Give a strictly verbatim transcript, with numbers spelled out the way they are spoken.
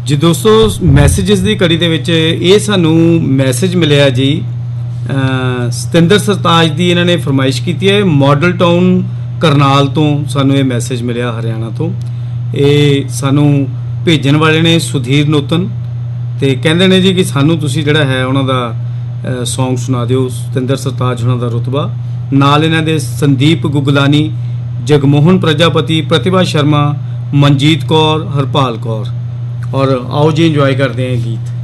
जी दोस्तों, मैसेजेस की कड़ी दे विच ये सानू मैसेज मिलिया जी सतिंदर सरताज की इन्होंने फरमाइश की है। मॉडल टाउन करनाल तो सानू ये मैसेज मिलिया हरियाणा तो। ये सानू भेजन वाले ने सुधीर नूतन ते कहंदे ने जी कि सानू तुसी जिहड़ा है उन्हां दा सॉन्ग सुना दिओ सतिंदर सरताज उन्हां दा रुतबा नाल इन्हां दे संदीप गुगलानी, जगमोहन प्रजापति, प्रतिभा शर्मा, मनजीत कौर, हरपाल कौर। और आओ जी इंजॉय करते हैं गीत।